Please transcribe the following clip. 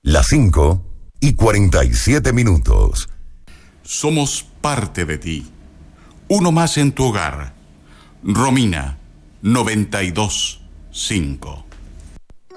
Las 5:47. Somos parte de ti. Uno más en tu hogar. Romina 92.5.